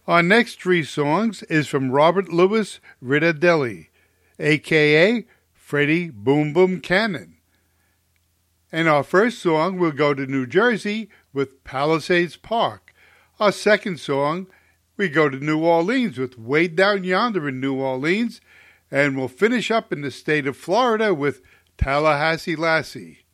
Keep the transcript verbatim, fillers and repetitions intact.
Our next three songs is from Robert Louis Riddardelli, a k a. Freddie Boom Boom Cannon. And our first song will go to New Jersey with Palisades Park. Our second song, we go to New Orleans with Way Down Yonder in New Orleans. And we'll finish up in the state of Florida with Tallahassee Lassie.